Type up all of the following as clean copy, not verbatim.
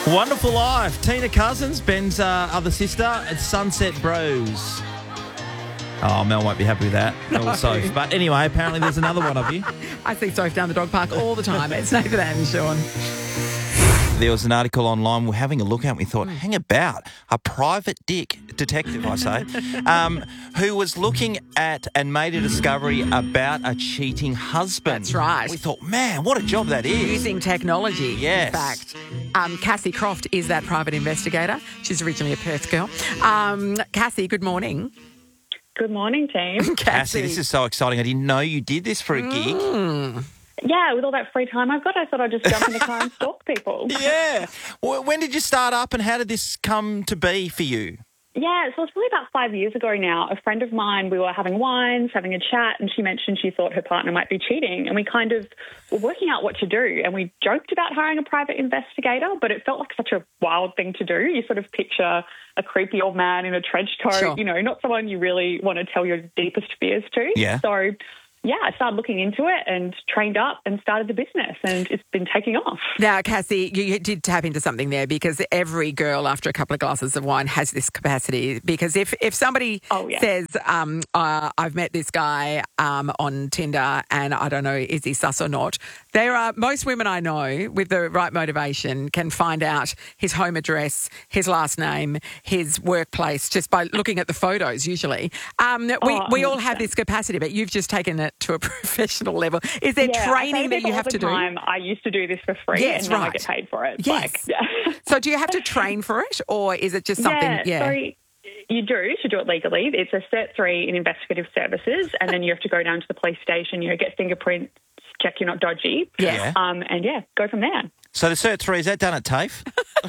Wonderful Life. Tina Cousins, Ben's other sister, it's Sunset Bros. Oh, Mel won't be happy with that. Mel or Soph. But anyway, apparently there's another one of you. I see Soph down the dog park all the time. It's Nathan and Sean. There was an article online we're having a look at and we thought, hang about, a private dick detective, I say, who was looking at and made a discovery about a cheating husband. That's right. We thought, man, what a job that is. Using technology, Yes. in fact. Cassie Croft is that private investigator. She's originally a Perth girl. Cassie, good morning. Good morning, team. Cassie, this is so exciting. I didn't know you did this for a gig. Yeah, with all that free time I've got, I thought I'd just jump in the car and stalk people. Yeah. When did you start up and how did this come to be for you? Yeah, so it's really about 5 years ago now. A friend of mine, we were having wines, having a chat, and she mentioned she thought her partner might be cheating. And we kind of were working out what to do. And we joked about hiring a private investigator, but it felt like such a wild thing to do. You sort of picture a creepy old man in a trench coat, Sure. you know, not someone you really want to tell your deepest fears to. Yeah. So, yeah, I started looking into it and trained up and started the business, and it's been taking off. Now, Cassie, you did tap into something there because every girl after a couple of glasses of wine has this capacity. Because if somebody says, I've met this guy on Tinder and I don't know, is he sus or not, most women I know with the right motivation can find out his home address, his last name, his workplace just by looking at the photos usually. We all have this capacity, but you've just taken it to a professional level. Is there training that you have to do? I used to do this for free, Yes, and now I right. get paid for it. Yes. Yeah. So do you have to train for it or is it just something? So you do to do it legally. It's a Cert 3 in investigative services, and then you have to go down to the police station, get fingerprints, check you're not dodgy. Yeah. Go from there. So the Cert 3, is that done at TAFE?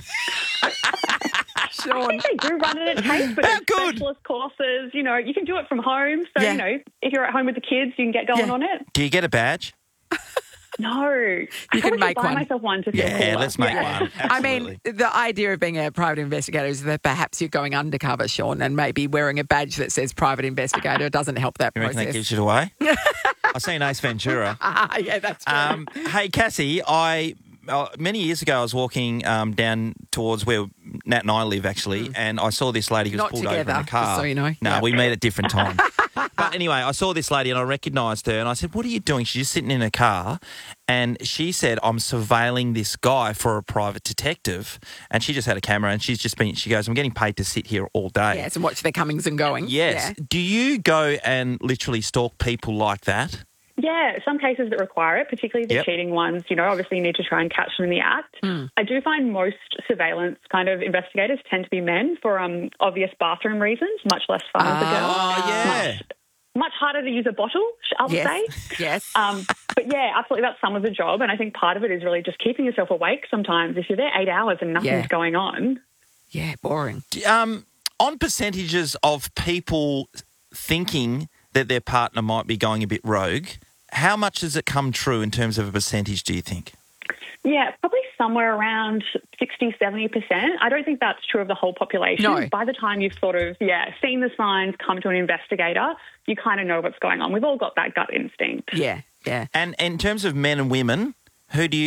Sean. I think they do run it at TAFE, but it's specialist courses. You can do it from home. So, if you're at home with the kids, you can get going on it. Do you get a badge? No. You I can should make buy one. myself one to feel cooler. Let's make one. I Absolutely. mean, the idea of being a private investigator is that perhaps you're going undercover, Sean, and maybe wearing a badge that says private investigator doesn't help that You reckon process. that gives it away? I've seen Ace Ventura. Yeah, that's true. Hey, Cassie, many years ago I was walking down towards where Nat and I live, actually, and I saw this lady who was Not pulled together, over in a car. just so you know. No, Yeah. we meet at different times. But anyway, I saw this lady and I recognised her and I said, what are you doing? She's just sitting in a car and she said, I'm surveilling this guy for a private detective. And she just had a camera and she goes, I'm getting paid to sit here all day. Yes, and watch their comings and goings. Yes. Yeah. Do you go and literally stalk people like that? Yeah, some cases that require it, particularly the cheating ones, obviously you need to try and catch them in the act. I do find most surveillance kind of investigators tend to be men for obvious bathroom reasons, much less fun as a girl. Oh, yeah. Much harder to use a bottle, I would say. Yes. But yeah, absolutely, that's some of the job. And I think part of it is really just keeping yourself awake sometimes. If you're there 8 hours and nothing's going on. Yeah, boring. On percentages of people thinking that their partner might be going a bit rogue, how much does it come true in terms of a percentage, do you think? Yeah, probably somewhere around 60, 70%. I don't think that's true of the whole population. No. By the time you've sort of, seen the signs, come to an investigator, you kind of know what's going on. We've all got that gut instinct. Yeah, yeah. And in terms of men and women, what do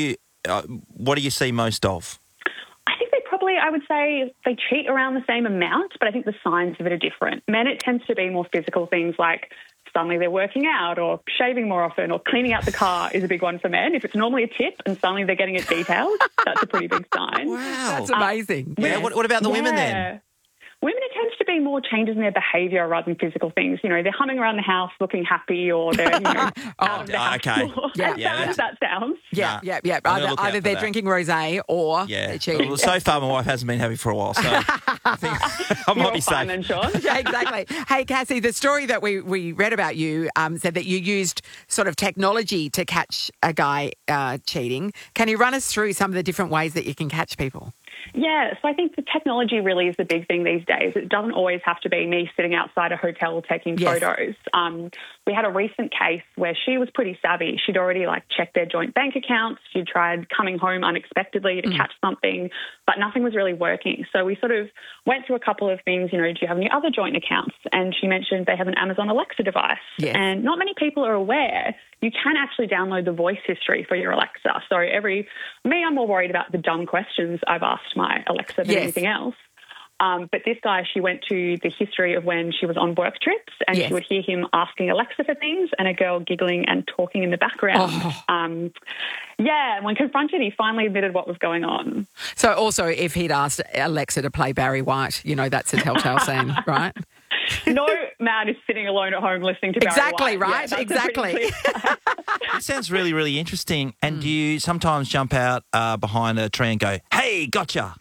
you see most of? I think I would say they cheat around the same amount, but I think the signs of it are different. Men, it tends to be more physical things like suddenly they're working out or shaving more often or cleaning out the car is a big one for men. If it's normally a tip and suddenly they're getting it detailed, that's a pretty big sign. Wow. That's amazing. Yeah. What about the women then? Women, it tends to be more changes in their behaviour rather than physical things. They're humming around the house looking happy or they're out of the house. Okay. As bad as that sounds. Yeah, Nah. yeah. I'm gonna look out Either for they're that. drinking rosé or they're cheating. Well, so far my wife hasn't been happy for a while, so I think I might be Fine safe. then, Sean. Yeah, exactly. Hey, Cassie, the story that we read about you said that you used sort of technology to catch a guy cheating. Can you run us through some of the different ways that you can catch people? Yeah, so I think the technology really is the big thing these days. It doesn't always have to be me sitting outside a hotel taking Yes. photos. we had a recent case where she was pretty savvy. She'd already checked their joint bank accounts. She'd tried coming home unexpectedly to catch something, but nothing was really working. So we sort of went through a couple of things, do you have any other joint accounts? And she mentioned they have an Amazon Alexa device. Yes. And not many people are aware you can actually download the voice history for your Alexa. So I'm more worried about the dumb questions I've asked my Alexa than anything else. But this guy, she went to the history of when she was on work trips and she would hear him asking Alexa for things and a girl giggling and talking in the background. And when confronted, he finally admitted what was going on. So also if he'd asked Alexa to play Barry White, that's a telltale sign, right? No man is sitting alone at home listening to Barry White. Right? Yeah, exactly. It sounds really, really interesting. And do you sometimes jump out behind a tree and go, hey, gotcha?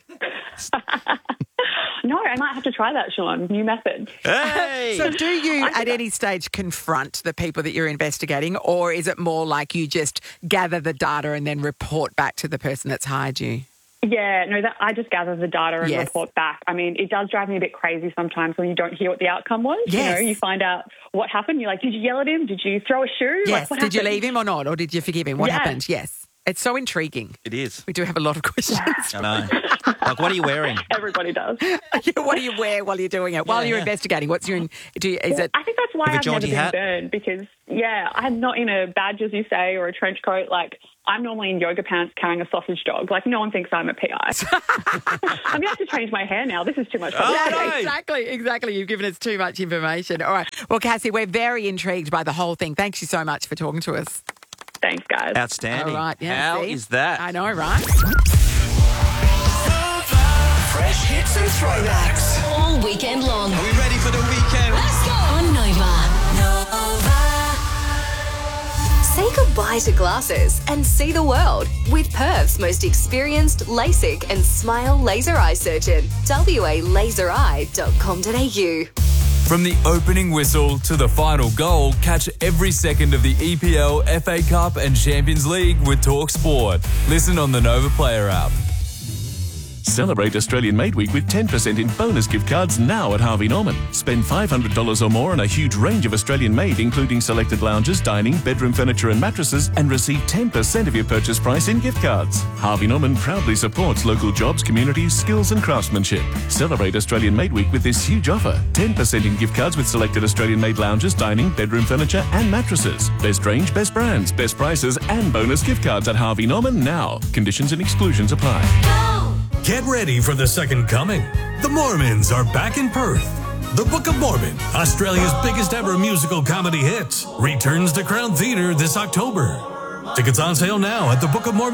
No, I might have to try that, Sean. New method. Hey! So do you at any stage confront the people that you're investigating, or is it more like you just gather the data and then report back to the person that's hired you? Yeah, no, I just gather the data and report back. I mean, it does drive me a bit crazy sometimes when you don't hear what the outcome was. Yes. You find out what happened. You're like, did you yell at him? Did you throw a shoe? Yes. What did happened? you leave him or not? Or did you forgive him? What happened? Yes. It's so intriguing. It is. We do have a lot of questions. I know. What are you wearing? Everybody does. What do you wear while you're doing it? While you're investigating? What's your... I think that's why I've never been burned because, I'm not in a badge, as you say, or a trench coat. I'm normally in yoga pants carrying a sausage dog. No one thinks I'm a PI. I'm going to have to change my hair now. This is too much. Exactly. You've given us too much information. All right. Well, Cassie, we're very intrigued by the whole thing. Thanks you so much for talking to us. Thanks, guys. Outstanding. All right. Yeah, How is that? I know, right? Fresh hits and throwbacks. All weekend long. Are we ready for the weekend? Let's go. On Nova. Say goodbye to glasses and see the world with Perth's most experienced LASIK and Smile laser eye surgeon. walaseri.com.au. From the opening whistle to the final goal, catch every second of the EPL, FA Cup and Champions League with TalkSport. Listen on the Nova Player app. Celebrate Australian Made Week with 10% in bonus gift cards now at Harvey Norman. Spend $500 or more on a huge range of Australian made, including selected lounges, dining, bedroom furniture and mattresses, and receive 10% of your purchase price in gift cards. Harvey Norman proudly supports local jobs, communities, skills and craftsmanship. Celebrate Australian Made Week with this huge offer. 10% in gift cards with selected Australian made lounges, dining, bedroom furniture and mattresses. Best range, best brands, best prices and bonus gift cards at Harvey Norman now. Conditions and exclusions apply. Get ready for the second coming. The Mormons are back in Perth. The Book of Mormon, Australia's biggest ever musical comedy hit, returns to Crown Theatre this October. Tickets on sale now at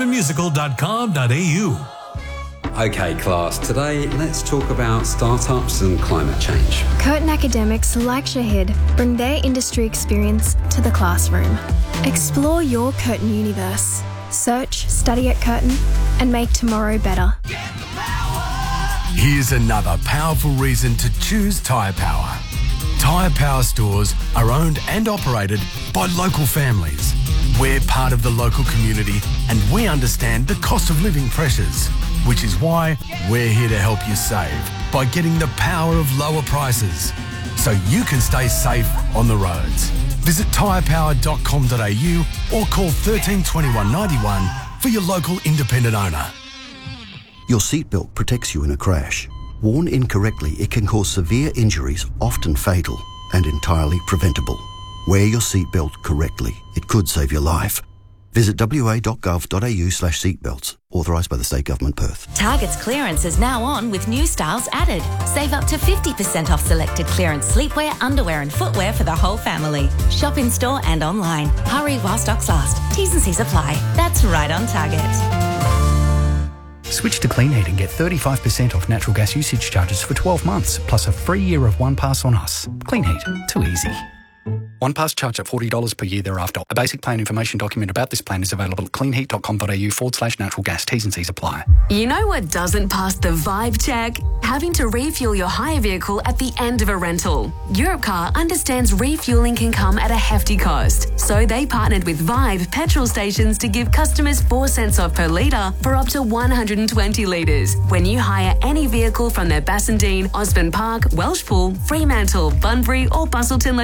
thebookofmormonmusical.com.au. Okay, class, today let's talk about startups and climate change. Curtin academics like Shahid bring their industry experience to the classroom. Explore your Curtin universe. Search, study at Curtin, and make tomorrow better. Here's another powerful reason to choose Tyre Power. Tyre Power stores are owned and operated by local families. We're part of the local community and we understand the cost of living pressures, which is why we're here to help you save by getting the power of lower prices so you can stay safe on the roads. Visit tyrepower.com.au or call 13 21 91 for your local independent owner. Your seatbelt protects you in a crash. Worn incorrectly, it can cause severe injuries, often fatal, and entirely preventable. Wear your seatbelt correctly. It could save your life. Visit wa.gov.au/seatbelts. Authorised by the State Government, Perth. Target's clearance is now on with new styles added. Save up to 50% off selected clearance sleepwear, underwear and footwear for the whole family. Shop in store and online. Hurry while stocks last. T's and C's apply. That's right on Target. Switch to Clean Heat and get 35% off natural gas usage charges for 12 months, plus a free year of OnePass on us. Clean Heat. Too easy. OnePass charge at $40 per year thereafter. A basic plan information document about this plan is available at cleanheat.com.au/natural gas. T's and C's apply. You know what doesn't pass the vibe check? Having to refuel your hire vehicle at the end of a rental. Europcar understands refueling can come at a hefty cost, so they partnered with Vibe petrol stations to give customers 4 cents off per litre for up to 120 litres when you hire any vehicle from their Bassendean, Osborne Park, Welshpool, Fremantle, Bunbury or Busselton locations.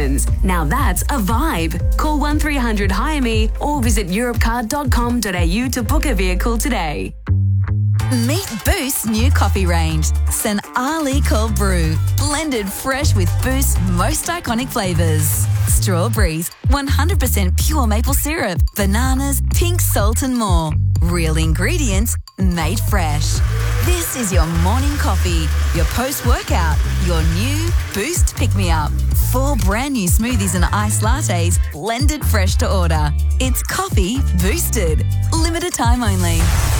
sessions. Now that's a vibe. Call 1300 Hire Me or visit europcar.com.au to book a vehicle today. Meet Boost's new coffee range, St. Ali Cold Brew, blended fresh with Boost's most iconic flavours. Strawberries, 100% pure maple syrup, bananas, pink salt and more. Real ingredients, made fresh. This is your morning coffee, your post-workout, your new Boost Pick-Me-Up. 4 brand new smoothies and iced lattes, blended fresh to order. It's coffee boosted. Limited time only.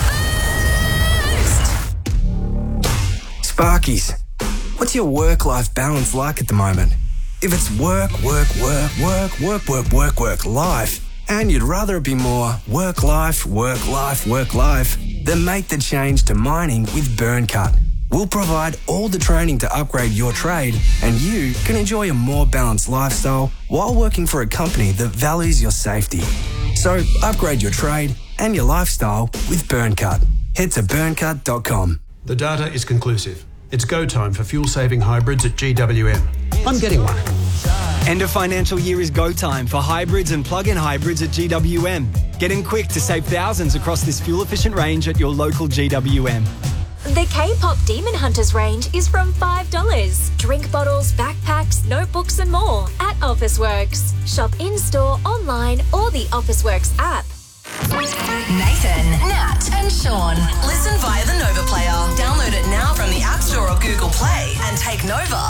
Sparkies, what's your work-life balance like at the moment? If it's work, life, and you'd rather it be more work, life, then make the change to mining with Burncut. We'll provide all the training to upgrade your trade, and you can enjoy a more balanced lifestyle while working for a company that values your safety. So upgrade your trade and your lifestyle with Burncut. Head to burncut.com. The data is conclusive. It's go time for fuel-saving hybrids at GWM. I'm getting one. End of financial year is go time for hybrids and plug-in hybrids at GWM. Get in quick to save thousands across this fuel-efficient range at your local GWM. The K-Pop Demon Hunters range is from $5. Drink bottles, backpacks, notebooks and more at Officeworks. Shop in-store, online or the Officeworks app. Nathan, Nat and Sean. Listen via the Nova Player. Download it now from the App Store or Google Play and take Nova